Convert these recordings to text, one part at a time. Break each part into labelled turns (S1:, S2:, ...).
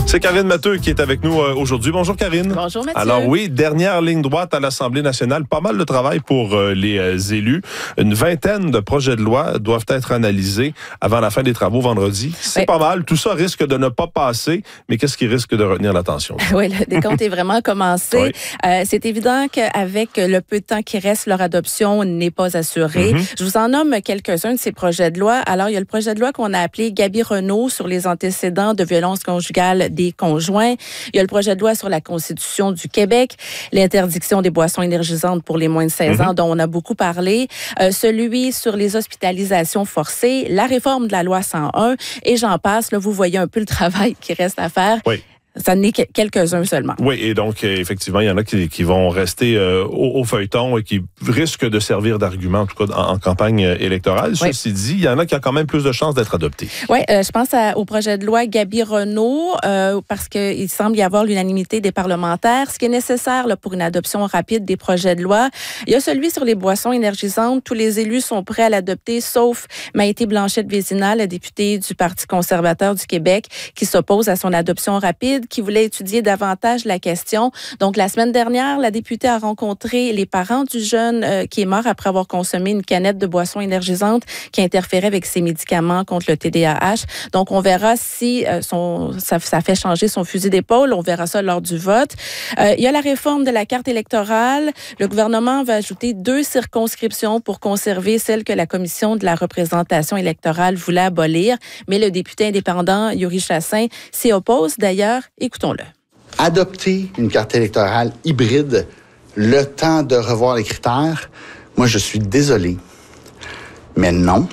S1: C'est Karine Matteux qui est avec nous aujourd'hui. Bonjour Karine.
S2: Bonjour Mathieu.
S1: Alors oui, dernière ligne droite à l'Assemblée nationale. Pas mal de travail pour les élus. Une vingtaine de projets de loi doivent être analysés avant la fin des travaux vendredi. C'est pas mal. Tout ça risque de ne pas passer, mais qu'est-ce qui risque de retenir l'attention?
S2: Oui, le décompte est vraiment commencé.
S1: Oui.
S2: C'est évident qu'avec le peu de temps qui reste, leur adoption n'est pas assurée. Je vous en nomme quelques-uns de ces projets de loi. Alors, il y a le projet de loi qu'on a appelé Gabi-Renault sur les antécédents de violence conjugale des conjoints. Il y a le projet de loi sur la Constitution du Québec, l'interdiction des boissons énergisantes pour les moins de 16 ans, dont on a beaucoup parlé, celui sur les hospitalisations forcées, la réforme de la loi 101, et j'en passe. Là, vous voyez un peu le travail qui reste à faire.
S1: Oui.
S2: Ça n'est que quelques-uns seulement.
S1: Oui, et donc, effectivement, il y en a qui vont rester au feuilleton et qui risquent de servir d'argument, en tout cas en campagne électorale. Oui. Ceci dit, il y en a qui ont quand même plus de chances d'être adoptés. Oui,
S2: je pense au projet de loi Gabi-Renault, parce qu'il semble y avoir l'unanimité des parlementaires, ce qui est nécessaire là, pour une adoption rapide des projets de loi. Il y a celui sur les boissons énergisantes. Tous les élus sont prêts à l'adopter, sauf Maïté Blanchette-Vézina, la députée du Parti conservateur du Québec, qui s'oppose à son adoption rapide, qui voulait étudier davantage la question. Donc, la semaine dernière, la députée a rencontré les parents du jeune qui est mort après avoir consommé une canette de boisson énergisante qui interférait avec ses médicaments contre le TDAH. Donc, on verra si ça fait changer son fusil d'épaule. On verra ça lors du vote. Il y a la réforme de la carte électorale. Le gouvernement va ajouter 2 circonscriptions pour conserver celle que la Commission de la représentation électorale voulait abolir. Mais le député indépendant Yuri Chassin s'y oppose. D'ailleurs, écoutons-le.
S3: Adopter une carte électorale hybride, le temps de revoir les critères, moi, je suis désolé. Mais non.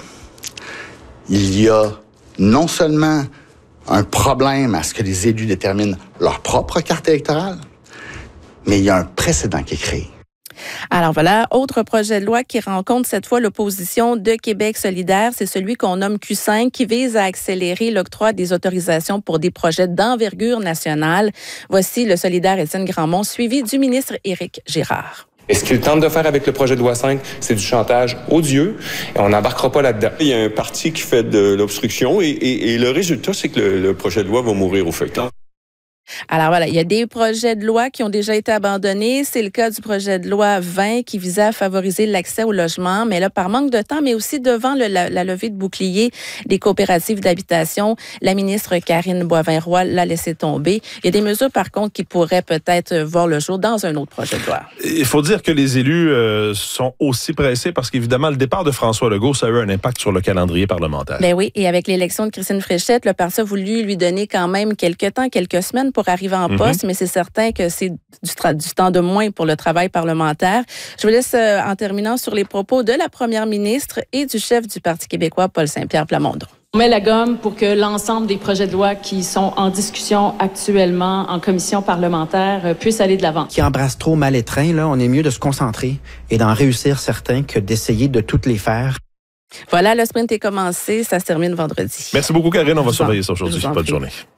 S3: Il y a non seulement un problème à ce que les élus déterminent leur propre carte électorale, mais il y a un précédent qui est créé.
S2: Alors voilà, autre projet de loi qui rencontre cette fois l'opposition de Québec solidaire, c'est celui qu'on nomme Q5 qui vise à accélérer l'octroi des autorisations pour des projets d'envergure nationale. Voici le solidaire Étienne Grandmont, suivi du ministre Éric Girard.
S4: Et ce qu'il tente de faire avec le projet de loi 5, c'est du chantage odieux. Et on n'embarquera pas là-dedans.
S5: Il y a un parti qui fait de l'obstruction et le résultat, c'est que le projet de loi va mourir au feuilleton.
S2: Alors voilà, il y a des projets de loi qui ont déjà été abandonnés. C'est le cas du projet de loi 20 qui visait à favoriser l'accès au logement. Mais là, par manque de temps, mais aussi devant la levée de bouclier des coopératives d'habitation, la ministre Karine Boivin-Roy l'a laissé tomber. Il y a des mesures, par contre, qui pourraient peut-être voir le jour dans un autre projet de loi.
S1: Il faut dire que les élus sont aussi pressés parce qu'évidemment, le départ de François Legault, ça a eu un impact sur le calendrier parlementaire.
S2: Ben oui, et avec l'élection de Christine Fréchette, le parti a voulu lui donner quand même quelques semaines pour arriver en poste, mais c'est certain que c'est du temps de moins pour le travail parlementaire. Je vous laisse en terminant sur les propos de la première ministre et du chef du Parti québécois, Paul Saint-Pierre Plamondon.
S6: On met la gomme pour que l'ensemble des projets de loi qui sont en discussion actuellement en commission parlementaire puissent aller de l'avant.
S7: Qui embrasse trop mal étreint, là, on est mieux de se concentrer et d'en réussir certains que d'essayer de toutes les faire.
S2: Voilà, le sprint est commencé. Ça se termine vendredi.
S1: Merci beaucoup, Karine. On va surveiller ça aujourd'hui. Bonne journée.